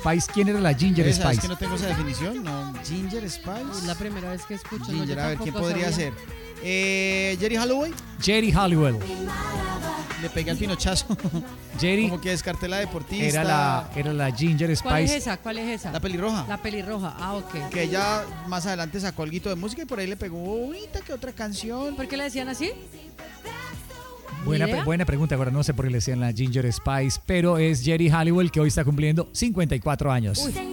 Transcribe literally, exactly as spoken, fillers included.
Spice. ¿Quién era la Ginger Esa, Spice? Es que no tengo esa definición, no. Ginger Spice. Es la primera vez que escucho. no, Ginger, yo a ver, ¿quién tampoco podría sabía. ser? Eh, Jerry Holloway. Jerry Halliwell. Le pegué al pinochazo. Jerry Como que descarté la deportista. era la, era la Ginger Spice. ¿Cuál es esa? ¿Cuál es esa? La pelirroja. La pelirroja. Ah, ok. Que ella más adelante sacó algo de música y por ahí le pegó ahorita que otra canción. ¿Por qué le decían así? Buena, ¿Ni idea? buena pregunta, ahora no sé por qué le decían la Ginger Spice, pero es Jerry Halliwell que hoy está cumpliendo cincuenta y cuatro años. Uy,